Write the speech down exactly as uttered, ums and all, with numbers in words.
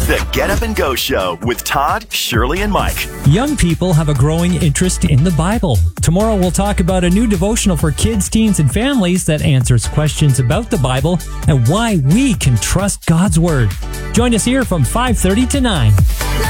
The Get Up and Go Show with Todd, Shirley, and Mike. Young people have a growing interest in the Bible. Tomorrow we'll talk about a new devotional for kids, teens, and families that answers questions about the Bible and why we can trust God's Word. Join us here from five thirty to nine.